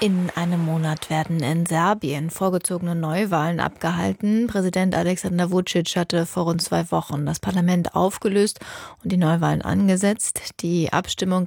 In einem Monat werden in Serbien vorgezogene Neuwahlen abgehalten. Präsident Aleksandar Vučić hatte vor rund 2 Wochen das Parlament aufgelöst und die Neuwahlen angesetzt. Die Abstimmung